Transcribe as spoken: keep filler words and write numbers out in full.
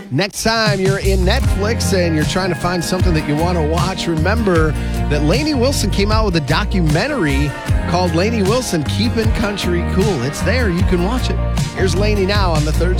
Next time you're in Netflix and you're trying to find something that you want to watch, remember that Lainey Wilson came out with a documentary called Lainey Wilson, Keeping Country Cool. It's there. You can watch it. Here's Lainey now on the third